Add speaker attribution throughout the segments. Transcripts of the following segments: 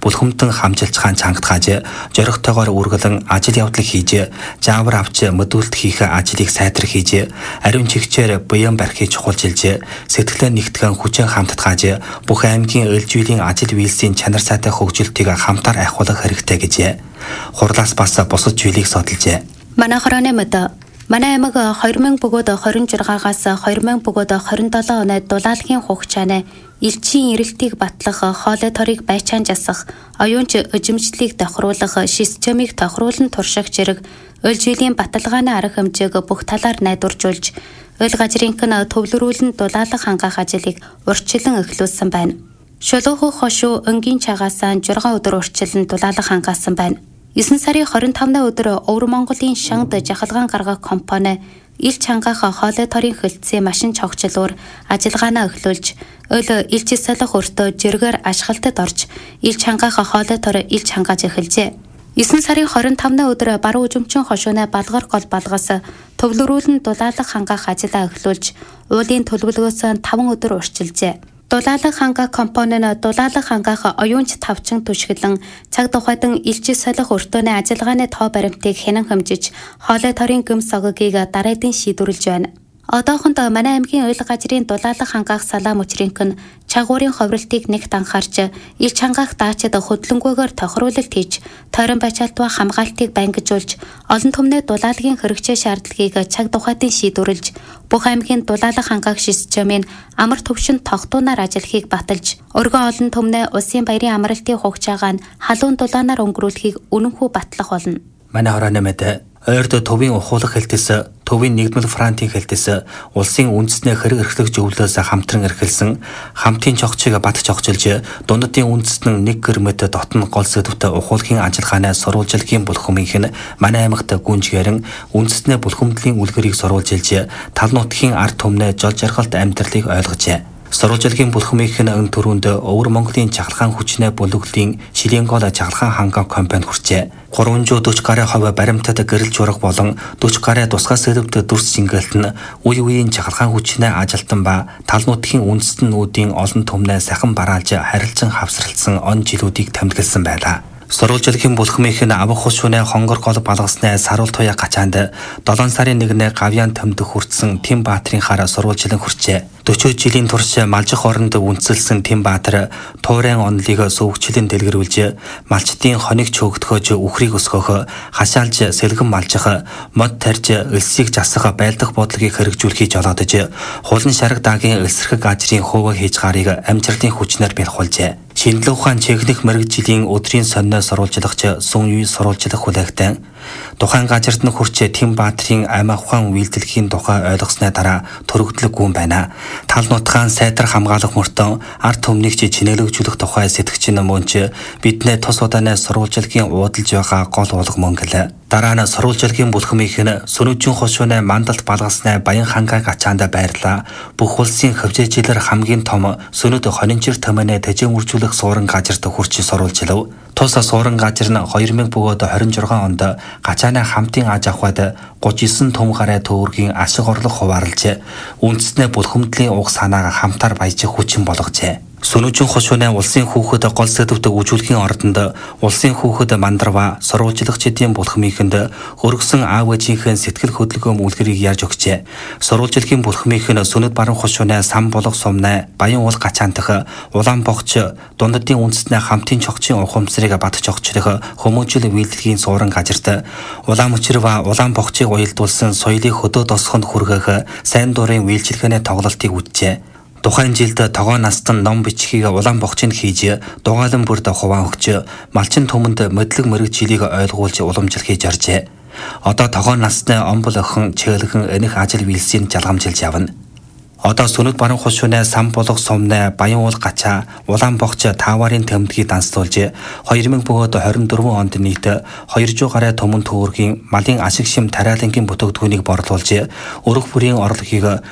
Speaker 1: бүлхэмтэн хамжилж хаан чангатгааж, зоригтойгоор үргэлэн ажил явдлыг хийж, жаавар авч мөдүүлэлт хийх ажлыг сайтар хийж, ариун чигчээр буян барихыг чухалчилж, сэтгэлээ нэгтгэн хүчин хамтдгааж, бүх аймгийн ээлжүйлийн ажил үйлсийн чанар сайтай хөгжилтийг хамтаар ахиулах хэрэгтэй гэж хурлаас бас бусад зүйлийг судалжээ.
Speaker 2: Манай хорооны мэд манай аймаг 2000 бөгөөд 26-аас 2000 бөгөөд 27 оны дулаалгийн хугацааны элчийн эрэлтийг батлах, хоолой торыг байчаан жасах, оюунч өжимжлийг тохируулах, системийг тохируулан турших зэрэг ээлжүйлийн баталгааны арга хэмжээг бүх талаар найдваржуулж, ойл гажрынхын төвлөрүүлэн дулаалах хангаах ажлыг урьдчилан эхлүүлсэн байна. Шулууху хошуу өнгийн чагаасаа 6 өдөр урьдчилан дулаалах хангаасан байна. 9 сарын 25-ны өдөр Өвөр Монголын шангад жахалгаан гаргах компани ил чангаах хоолой торын хөлтсийн машин цогцлоор ажиллагаанаа эхлүүлж, ойл илч салах өртөө жиргээр ашиглалтад орж, ил чангаах хоолой тор ил чангааж эхэлжээ. 9 сарын 25-ны өдөр баруун үжимчин хошууны балгар гол балгаас төвлөрүүлэн дулаалах хангаах ажиллаа эхлүүлж, уулын төлөвлөгөөс 5 өдөр урьдчилжээ. Дулаалах хангаах компани нь дулаалах хангаах оюунч тавчин түшгэлэн цаг тухайдан илчил солих өртөөний ажиллагааны тоо баримтыг хянан хэмжиж, хоолой торын гүмс огийг дараадын шийдвэрлэж байна. Одоохонд манай аймгийн ойл гажрын дулаалах хангаах салаа мөчрийнх нь чагуурын ховролтыг нэгт анхаарч, ил чангаах даачид хөдөлгөөгөөр тохируулалт хийж, тойрон бачаалтва хамгаалтыг бангижуулж, олон түмний дулаалагын хэрэгцээ шаардлагыг цаг тухайдан шийдвэрлэж, бүх аймгийн дулаалах хангаах системийн амар төвшин тогтуунаар ажиллахыг баталж, өргөн олон түмний улсын баярын амралтын хугацаагаа халуун дулаанаар өнгөрүүлэхийг үнэнхүү батлах болно.
Speaker 1: Манай хорооны мэд ойрд төвийн ухуулах хэлтэс, төвийн нэгдмэл фронтын хэлтэс, улсын үндэснээ хэрэг эрхлэх зөвлөлөөс хамтран эрхэлсэн, хамтын чогчийг бат чогчилж, дундадын үндэснэн нэг гэрмэд дотн гол сэдвтэ ухуулахын ажиллагаанаа сурвалжилгийн бүлхэмийнх нь манай аймагт гүнжгээрэн үндэснээ бүлхэмдлийн үлгэрийг сурвалжилж, тал нутгийн ард түмнээ жол жаргалт амьдралыг ойлгожээ. Сурвалжилгийн бүлхэмийнх нь өн төрөнд Өвөр Монголын чахалгаан хүчнээ бүлэглэлийн Шилэнгол чахалгаан хангаах компани хүрчээ. 340 гаруй хувь баримтад гэрэл жураг болон 40 гаруй тусгай сэдвт дүрс шингэлт нь үе үеийн чахалгаан хүчнээ ажилтан ба тал нутгийн үндэстнүүдийн олон түмнээ сахан бараалж харилцан хавсралсан он жилүүдийг тэмдэглэсэн байлаа. Сурвалжилгийн бүлхэмийнх нь авах хушууны хонгор гол балгасны саруул туяа гачаанд 7 сарын 1-нд гавьяан тэмдэх хүртсэн Тим Баатрын хараа сурвалжилан хүрчээ. 40 жилийн турш малжих оронд үндэслсэн Тим Баатар туурайн онолыг сөвгчлэн дэлгэрүүлж, малчдын хоног чөөгдөхөж үхрийг өсгөх, хашаалж сэлгэн малжих, мод тарьж элсийг засах байлдах бодлогыг хэрэгжүүлэхийг жолоодож, хулан шараг даагийн эсрэг ажрын хувь хийж гарыг амжилтын хүчнээр бэлхүүлжээ. Шинэлэг ухаан чехник мэрэгжлийн өдрийн сониноо сурвалжлагч Сүн Юй сурвалжлах хүлээгтэн тухайн газарт нь хүрч Тим Баатрын амиа ухаан үйлдэлхийн тухай ойлгосны дараа төрөгдлөггүй байна. Тал нутгаан сайтар хамгаалах мөртөө ард түмнийг чинээлэгжүүлэх тухай сэтгчин мөнч биднээ тус удааны сурвалжилгийн уудалж байгаа гол улга мөнгөл. Дараа нь сурвалжилгийн бүлхэмийнх нь Сүнүжин хошууны мандалт балгасны Баян хангааг ачаанда байрлаа. Бүх улсын хөвжээжилэр хамгийн том Сүнүд хонинчир тэмээнэ тэжэн үржүүлэх суурин газарт хүрч сурвалжилв. Тус суурин газар нь 2000 бөгөөд 26 онд гачааны хамтын аж ахуйд 39 том гарай төвөргийн ашиг орлого хуваарлж, үндэснээ бүлхэмдлийн уг санаага хамтаар баяжих хүчин болгожээ. Сүнүжин хошууны улсын хүүхэд гол сэдвт үжүүлэхийн ордонд улсын хүүхэд мандарва сурвалжилагчдын бүлхэмийнхэнд хөргсөн аав ээжийнхэн сэтгэл хөдлөгөө үлгэрийг ярьж өгчээ. Сурвалжилгийн бүлхэмийнх нь Сүнэд баруун хошууны сан болох сумны Баян уул гачаантах улаан богч дундадын үндэснээ хамтын чогчийн ухамсарыг бат чогчлох хүмүүжил үйлдэлгийн суурин газарт улаан мөчрөв улаан богчийг уялдуулсан соёлыг хөдөө тосгонд хүргэх сайн дурын үйлчилгээний тоглолтыг үджээ. Тухайн жилд тогоо настан ном бичгийг улаан богчинд хийж, дугаалan бүрд хуваан өгч, малчин түмэнд мэдлэг мэрэгжилийг ойлгуулж уламжлахыг зоржээ. Одоо тогоо насны омбол охин чиглэгэн энэх ажил үйлсийг жалгамжилж явна. Одоо Сүнэд баруун хошууны сан болох сумны Баян уул гачаа улаан богч тааварын тэмдгийг данслуулж 2000 бөгөөд 24 онд нийт 200 гаруй түмэн төвөргийн малын ашиг шим тариалангийн бүтээгдэхүүнийг борлуулж, өрөх бүрийн орлогыг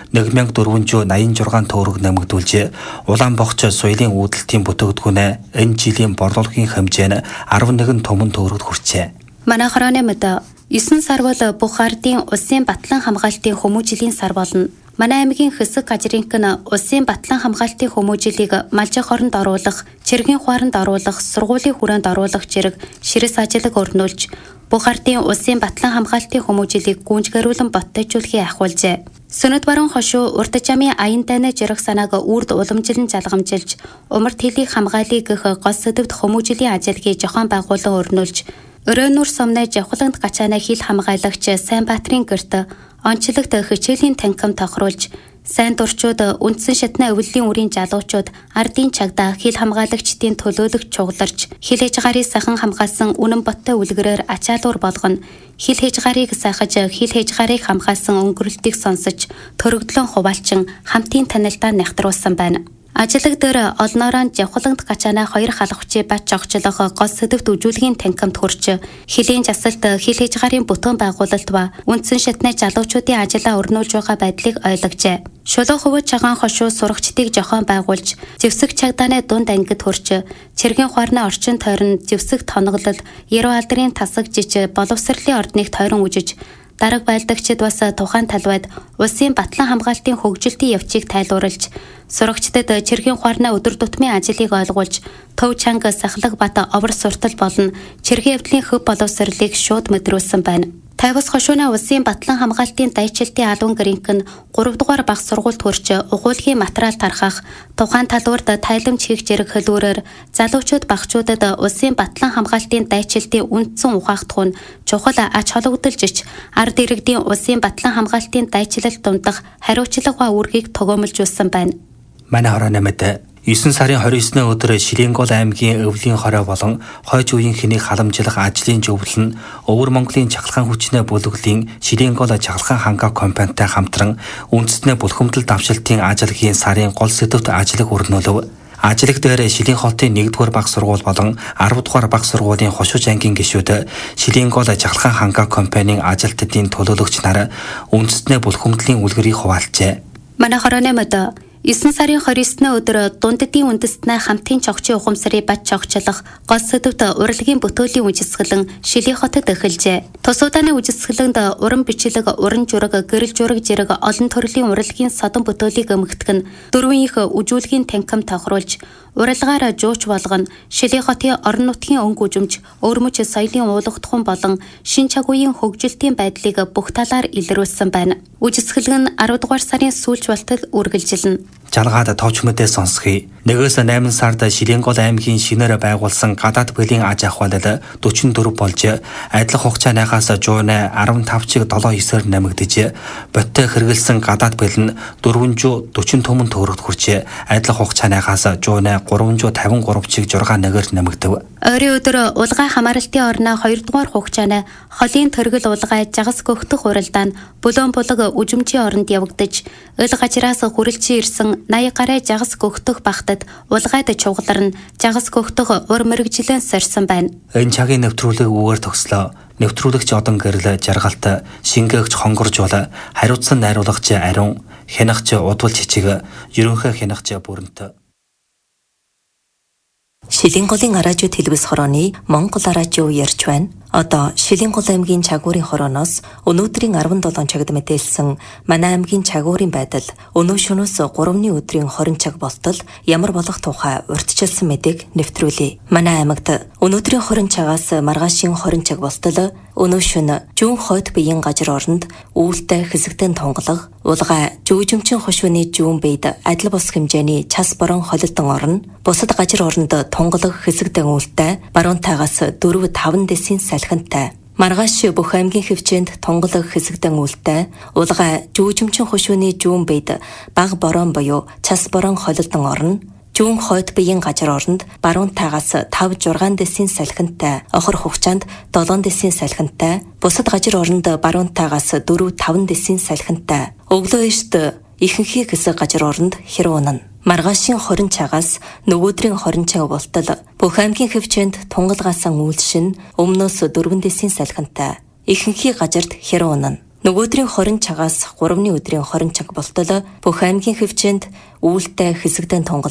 Speaker 1: 1486 төгрөг нэмэгдүүлж, улаан богч соёлын үүдэлтийн бүтээгдэхүүнээ энэ жилийн борлуулалтын хэмжээ нь 11 түмэн төгрөгт хүрчээ.
Speaker 2: Манай хорооны мэд 9 сар бол бүх ардын улсын батлан хамгаалтын хүмүүжлийн сар болно. Манай аймгийн хэсэг гажрынх нь улсын батлан хамгаалтын хүмүүжлийг малжих хоронд оруулах, цэргийн хуаранд оруулах, сургуулийн хүрээнд оруулах зэрэг ширээс ажиллаг өрнүүлж, бүх ардын улсын батлан хамгаалтын хүмүүжлийг гүйцэтгэрүүлэн боттойжуулахыг ахуулжээ. Сөнөд баруун хошуу урд жамын аян дайны жирэх санааг үрд уламжилан залгамжилж, умард хэлийг хамгаалъя гэх гол сэдвт хүмүүжлийн ажилгийг зохион байгуулан өрнүүлж, Өрөөнүр сумны жавхланд гачаана хил хамгаалагч Сайнбаатрын гэрт онцлогт хичээлийн танхим тохируулж, сайн дурчууд үндсэн шатны өвлийн үрийн залуучууд ардын чагдаа хил хамгаалагчдын төлөөлөгч чугларч, хил хязгаарыг сайхан хамгаалсан үнэн боттой үлгэрээр ачаалуур болгоно, хил хязгаарыг сайхаж, хил хязгаарыг хамгаалсан өнгөрөлтийг сонсож, төрөгдлөн хуваалчин хамтын танилтаа нягтруулсан байна. Ажиллаг дээр олноороо жавхланд гачаана 2 халахчи бат жогчлох гол сэдвт үжүүлгийн танхимд хүрч, хилийн жасалт, хил хязгаарын бүтээн байгуулалт ба үндсэн шатны залуучуудын ажиллаа өрнүүлж байгаа байдлыг ойлгожээ. Шулуун хөвөд чагаан хошуу сурагчдыг зохион байгуулж, зэвсэг чагдааны дунд ангид хүрч, цэргийн хуарны орчин тойрон зэвсэг тоноглол, яруу алдрын тасаг жиж, боловсролын ордныг тойрон үжиж, дарга байлдагчид бас тухайн талбайд улсын батлан хамгаалтын хөгжилтийн явцыг тайлбарлаж, сурагчдад цэргийн хуарны өдөр тутмын ажлыг ойлгуулж, төв чанга сахлаг бат овор суртал болон цэргийн явдлын хөв боловсролыг шууд мэдрүүлсэн байна. Тайвас хошууны улсын батлан хамгаалтын дайчилтын алуун гэрийнх нь 3 дугаар багш сургуульд хүрч ухуулгийн материал тархах, тухайн талбарт тайламж хийх зэрэг хэлбэрээр залуучууд багчуудад улсын батлан хамгаалтын дайчилтын үндсэн ухаагдах нь чухал ач холбогдолж, ард иргэдийн улсын батлан хамгаалтын дайчилалт дундах хариуцлага үүргийг тогоомжуулсан байна.
Speaker 1: Манай хороо нэмэт 9 сарын 29-ны өдөр Шилэнгол аймгийн өвлийн хороо болон хойж үеийн хэнийг халамжлах ажлын зөвлөл нь Өвөр Монголын чахалгаан хүчний бүлэглэлийн Шилэнгол чахалгаан хангаа компанитай хамтран үндэстний булхимдал давшилтын ажлын сарын гол сэдвт ажиллаг өрнүүлв. Ажиллаг дээр Шилийн хотын 1-р багш сургууль болон 10-р багш сургуулийн хошууж ангийн гишүүд Шилэнгол чахалгаан хангаа компанийн ажилтнуудын төлөөлөгч нар үндэстний булхимдлын үлгэрийг хуваалжээ.
Speaker 2: Манай хорооны мод 9 сарын 29-ны өдөр дунддын үндэстний хамтын чогчийн ухамсарыг бат чогчлох гол сэдвт урлагийн бүтээлийн үжисгэлэн Шилийн хотод эхэлжээ. Тус удааны үжисгэлэнд уран бичлэг, уран жураг, гэрэл жураг зэрэг олон төрлийн урлагийн содон бүтээлийг өмгдөх нь 4 их үжүүлгийн танхим тохируулж, уралгаар жууч болгоно, Шилийн хотын орон нутгийн өнгө үжимж, өвөрмөч соёлын уулгатхан болон шин чагуугийн хөгжилтийн байдлыг бүх талаар илрүүлсэн байна. Үжисгэлэг нь 10 дугаар сарын сүүлч болтол үргэлжилнэ.
Speaker 1: Жалгаад товч мэдээ сонсхий. 1-8 сард Шиленгол аймгийн шинээр байгуулсан гадаад бүлийн аж ахуйлал 44 болж, адилхан хугацааныхаас жууны 15-ыг 7-9-ээр нэмэгдэж, боттой хэрэгэлсэн гадаад бүл нь 440 түмэн төгрөгт хүрч, адилхан хугацааныхаас жууны 353-ыг 6-1-ээр нэмэгдэв.
Speaker 2: Ойрын өдөр улгай хамааралтын орноо 2 дугаар хугацааны холын төргөл улгай жагас гөхтөх уралдаан Булөн булаг үжимчийн оронд явагдаж, өл гажраас хүрэлцэн ирсэн 80 гаруй жагас гөхтөх багтад улгайд чугларна, жагас гөхтөх өр мэрэгжилэн сорьсон байна.
Speaker 1: Энэ цагийн нэвтрүүлэг үгээр төгслөө. Нэвтрүүлэгч одон гэрэл жаргалт, шингээгч хонгоржуул, хариуцсан найруулагч ариун, хянагч удвал чичиг, ерөнхий хянагч бүрэнт.
Speaker 3: Шилэнголын араажууд хэлбэс хорооны Монгол араажуу ярьж байна. Одоо Шилэнгол аймгийн чагуурын хорооноос өнөөдрийн 17 цагт мэдээлсэн манай аймгийн чагуурын байдал өнөө шөнөөс 3-ны өдрийн 20 цаг болтол ямар болох тухай урьдчилсан мэдээг нэвтрүүлье. Манай аймагт өнөөдрийн 20 цагаас маргаашийн 20 цаг болтол өнөө шөнө зүүн хойд биеийн газар оронд үүлтэй хэсэгтэн тунгалаг, улгай жүжимчин хошууны зүүн бийд адил бус хэмжээний час борон холилдон орно. Бусад газар оронд тунгалаг хэсэгтэн үүлтэй баруунтайгаас 4-5 дэсийн салхинтай. Маргааш бүх аймгийн хөвчөнд тунгалаг хэсэгтэн үүлтэй, улгай жүжимчин хошууны зүүн бийд баг борон буюу час борон холилдон орно. Зүүн хойд биеийн газар оронд баруунтайгаас 5-6 дэсийн салхинтай, охор хугацаанд 7 дэсийн салхинтай, бусад газар оронд баруунтайгаас 4-5 дэсийн салхинтай. Өглөө эрт ихэнхий хэсэг газар оронд хэрэг унана. Маргаашийн 20 цагаас нөгөөдрийн 20 цаг болтол бүх аймгийн хөвчөнд тунгалгаасан үйлшин өмнөөс 4 дэсийн салхинтай, ихэнхий газарт хэрэг унана. Нөгөөдрийн 20 цагаас 3-ны өдрийн 20 цаг болтол бүх аймгийн хөвчөнд үүлтэй хэсэгтэн тунгалаг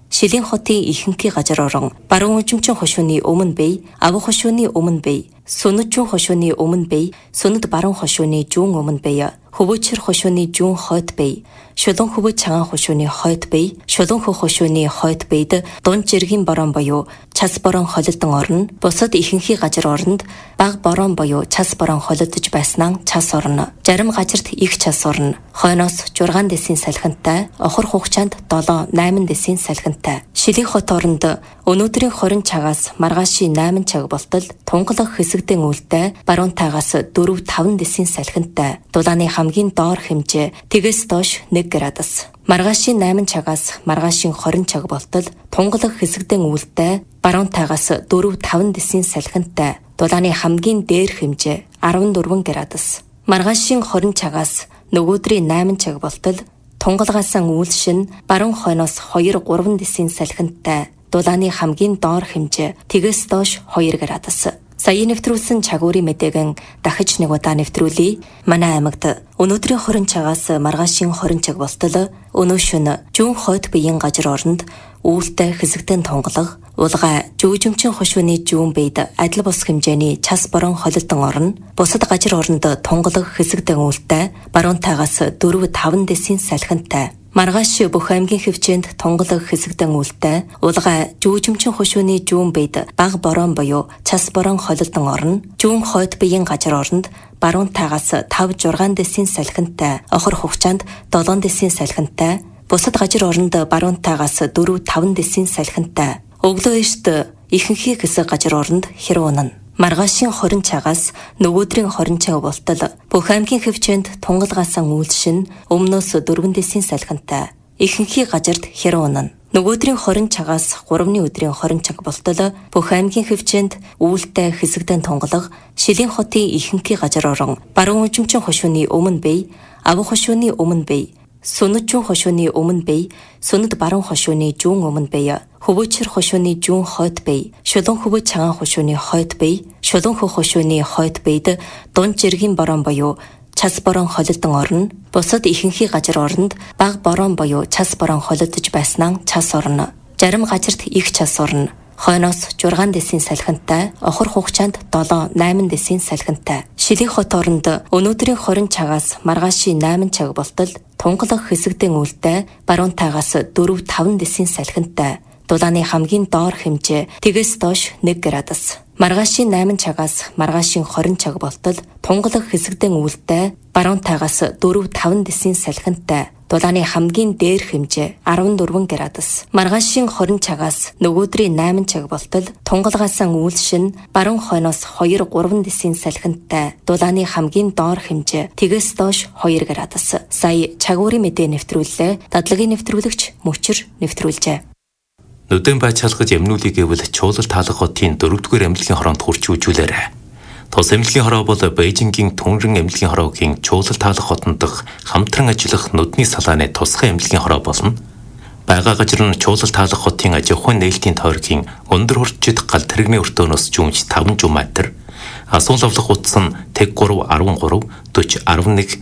Speaker 3: Шилийн хотын ихэнхий газар орон баруун үжимчин хошууны өмнө бий, авах хошууны өмнө бий, сүнэд зүүн хошууны өмнө бий, сүнэд баруун хошууны зүүн өмнө бий, хөвөөчөр хошууны зүүн хойд бий, шулуун хөвөө цагаан хошууны хойд бий, шулуун хөө хошууны хойд бийд дунд жиргийн борон буюу час борон холилдон орно. Бусад ихэнхий газар оронд баг борон буюу час борон холилдож байснаа час орно. Зарим газарт их час орно. Хойноос 6 дэсийн салхинтай, охор хугацаанд 7-8 дэсийн салхинтай. Шилийн хот оронд өнөөдрийн 20 цагаас маргаашийн 8 цаг болтол тунгалаг хэсэгдэн үлдээ баруун тагаас 4-5 дэсийн салхинтай. Дулааны хамгийн доор хэмжээ тэгээс доош 1 градус. Маргаашийн 8 цагаас маргаашийн 20 цаг болтол тунгалаг хэсэгдэн үлдээ баруун тагаас 4-5 дэсийн салхинтай. Дулааны хамгийн дээр хэмжээ 14 градус. Маргаашийн 20 цагаас нөгөөдрийн 8 цаг болтол тунгалгаасан үйлшин баруун хойноос 2-3 дэсийн салхинтай. Дулааны хамгийн доор хэмжээ тэгээс доош 2 градус. Сая нэвтрүүлсэн чагуурын мэдээгэн дахиж нэг удаа нэвтрүүлье. Манай аймагт өнөөдрийн 20 цагаас маргаашийн 20 цаг болтол өнөө шөнө зүүн хойд биеийн газар оронд үүлтэй хэсэгтэн тунгалаг, улгай жүжимчин хошууны зүүн бийд адил бус хэмжээний час борон холилдон орно. Бусад газар оронд тунгалаг хэсэгтэн үүлтэй баруун тагаас 4-5 дэсийн салхинтай. Маргааш бүх аймгийн хөвчөнд тунгалаг хэсэгдэн үлдээ, улгай жүжимчин хошууны зүүн бийд баг борон буюу час борон холилдон орно. Зүүн хойд биеийн газар оронд баруун тагаас 5-6 дэсийн салхинтай, охор хугацаанд 7 дэсийн салхинтай. Бусад газар оронд баруун тагаас 4-5 дэсийн салхинтай. Өглөө эрт ихэнхий хэсэг газар оронд хэрэг унана. Маргаашийн 20 цагаас нөгөөдрийн 20 цаг болтол бүх аймгийн хөвчөнд тунгалгаасан үйлшин өмнөөс 4 дэсийн салхинтай. Ихэнхий газарт хэрэг унана. Нөгөөдрийн 20 цагаас 3-ны өдрийн 20 цаг болтол бүх аймгийн хөвчөнд үүлтэй хэсэгдэн тунгалаг, Шилийн хотын ихэнхий газар орон баруун үжимчин хошууны өмнө бий, авах хошууны өмнө бий, сүнэд зүүн хошууны өмнө бий, сүнэд баруун хошууны зүүн өмнө бий, хөвөөчөр хошууны зүүн хойд бий, шулуун хөвөө цагаан хошууны хойд бий, шулуун хөө хошууны хойд бийд дунд жиргийн борон буюу час борон холилдон орно. Бусад ихэнхий газар оронд баг борон буюу час борон холилдож байснаа час орно. Зарим газарт их час орно. Хойноос 6 дэсийн салхинтай, охор хугацаанд 7-8 дэсийн салхинтай. Шилийн хот оронд өнөөдрийн 20 цагаас маргаашийн 8 цаг болтол тунгалаг хэсэгдэн үлдээ баруун тагаас 4-5 дэсийн салхинтай. Дулааны хамгийн доор хэмжээ тэгээс доош 1 градус. Маргаашийн 8 цагаас маргаашийн 20 цаг болтол тунгалаг хэсэгдэн үлдээ баруун тагаас 4-5 дэсийн салхинтай. Дулааны хамгийн дээр хэмжээ 14 градус. Маргаашийн 20 цагаас нөгөөдрийн 8 цаг болтол тунгалгаасан үйлшин баруун хойноос 2-3 дэсийн салхинтай. Дулааны хамгийн доор хэмжээ тэгээс доош 2 градус. Сая чагуурын мэдээ нэвтрүүллээ. Дадлагын нэвтрүүлэгч Мөчр нэвтрүүлжээ.
Speaker 4: Нүдэн бай чалгаж эмнүүлийг гэвэл чуулал таалах хотын 4-р эмнэлгийн хороонд хурж үжүүлээрэ. Тус эмнэлгийн хороо бол Бээжингийн Түнрэн эмнэлгийн хороогийн чуулал таалах хотон дох хамтран ажиллах нүдний салааны тусгай эмнэлгийн хороо болно. Бага газар нь чуулал таалах хотын аж ахуйн нээлтийн тойргийн өндөр хурцчид гал тэрэгний өртөөнөөс жүүмж 5 метр, асуул авлах утас нь тэг 3 13 40 11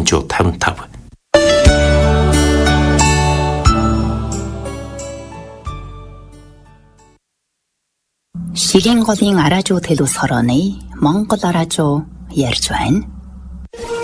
Speaker 4: 855.
Speaker 5: Шилийн голын аражуу төлөс хорооны Монгол аражуу ярьж байна.